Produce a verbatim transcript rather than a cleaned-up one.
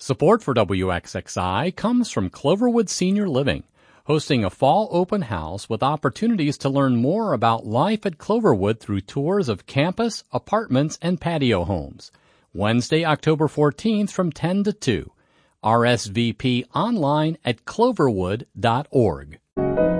Support for W X X I comes from Cloverwood Senior Living, hosting a fall open house with opportunities to learn more about life at Cloverwood through tours of campus, apartments, and patio homes. Wednesday, October fourteenth from ten to two. R S V P online at cloverwood dot org.